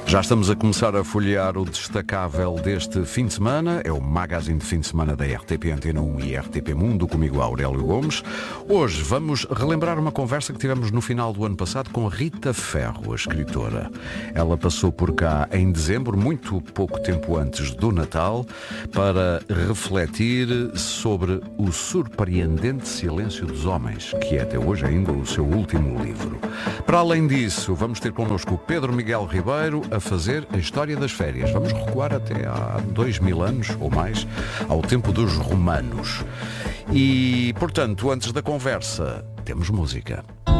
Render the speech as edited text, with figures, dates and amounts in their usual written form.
Já estamos a começar a folhear o destacável deste fim de semana. É o magazine de fim de semana da RTP Antena 1 e RTP Mundo, comigo Aurélio Gomes. Hoje vamos relembrar uma conversa que tivemos no final do ano passado com Rita Ferro, a escritora. Ela passou por cá em dezembro, muito pouco tempo antes do Natal, para refletir sobre o surpreendente silêncio dos homens, que é até hoje ainda o seu último livro. Para além disso, vamos ter connosco o Pedro Miguel Ribeiro a fazer a história das férias. Vamos recuar até há 2000 anos ou mais, ao tempo dos romanos. E, portanto, antes da conversa, temos música.